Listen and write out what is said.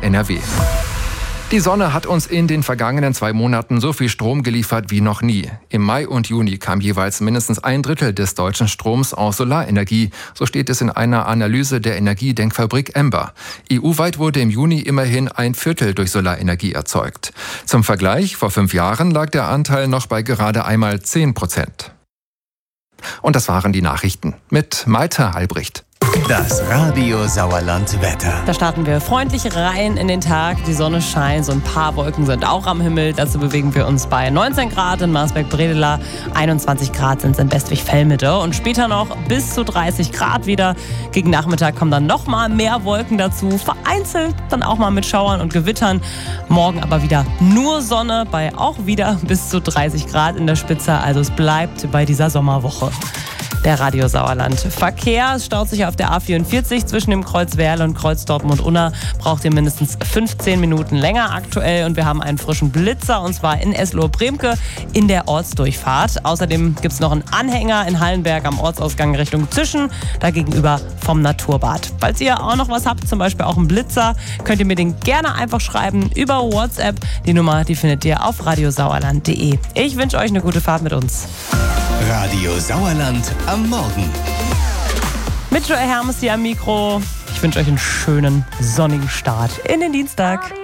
NRW. Die Sonne hat uns in den vergangenen 2 Monaten so viel Strom geliefert wie noch nie. Im Mai und Juni kam jeweils mindestens 1/3 des deutschen Stroms aus Solarenergie. So steht es in einer Analyse der Energiedenkfabrik Ember. EU-weit wurde im Juni immerhin 1/4 durch Solarenergie erzeugt. Zum Vergleich, vor 5 Jahren lag der Anteil noch bei gerade einmal 10%. Und das waren die Nachrichten mit Malte Albrecht. Das Radio Sauerland Wetter. Da starten wir freundlich rein in den Tag. Die Sonne scheint, so ein paar Wolken sind auch am Himmel. Dazu bewegen wir uns bei 19 Grad in Marsberg-Bredela. 21 Grad sind es in Bestwig-Fellmitte. Und später noch bis zu 30 Grad wieder. Gegen Nachmittag kommen dann noch mal mehr Wolken dazu. Vereinzelt dann auch mal mit Schauern und Gewittern. Morgen aber wieder nur Sonne bei auch wieder bis zu 30 Grad in der Spitze. Also es bleibt bei dieser Sommerwoche. Der Radio Sauerland. Verkehr staut sich auf der A44 zwischen dem Kreuz Werl und Kreuz Dortmund-Unna. Braucht ihr mindestens 15 Minuten länger aktuell. Und wir haben einen frischen Blitzer, und zwar in Eslohe-Bremke in der Ortsdurchfahrt. Außerdem gibt es noch einen Anhänger in Hallenberg am Ortsausgang Richtung Zischen, da gegenüber vom Naturbad. Falls ihr auch noch was habt, zum Beispiel auch einen Blitzer, könnt ihr mir den gerne einfach schreiben über WhatsApp. Die Nummer, die findet ihr auf radiosauerland.de. Ich wünsche euch eine gute Fahrt mit uns. Radio Sauerland am Morgen. Mit Joel Hermes hier am Mikro. Ich wünsche euch einen schönen, sonnigen Start in den Dienstag.